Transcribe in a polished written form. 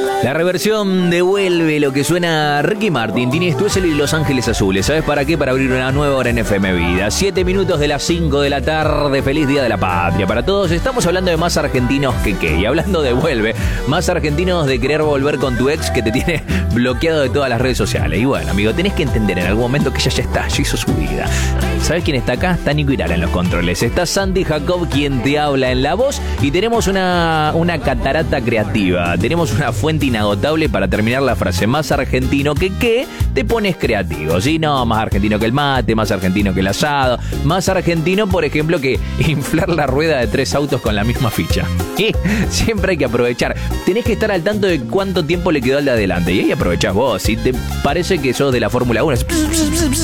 La reversión de Vuelve, lo que suena Ricky Martin, Tini Stoessel y Los Ángeles Azules. ¿Sabes para qué? Para abrir una nueva hora en FM Vida. 7 minutos de las 5 de la tarde. Feliz Día de la Patria para todos. Estamos hablando de más argentinos que qué. Y hablando de Vuelve, más argentinos de querer volver con tu ex que te tiene bloqueado de todas las redes sociales. Y bueno, amigo, tenés que entender en algún momento que ella ya está, ya hizo su vida. ¿Sabes quién está acá? Está Nico Irala en los controles. Está Santi Jacob quien te habla en la voz. Y tenemos una catarata creativa. Tenemos una fuente inagotable para terminar la frase. Más argentino que qué, te pones creativo. ¿Sí? No, más argentino que el mate, más argentino que el asado. Más argentino, por ejemplo, que inflar la rueda de 3 autos con la misma ficha. Y siempre hay que aprovechar. Tenés que estar al tanto de cuánto tiempo le quedó al de adelante. Y ahí aprovechás vos. Si te parece que sos de la Fórmula 1,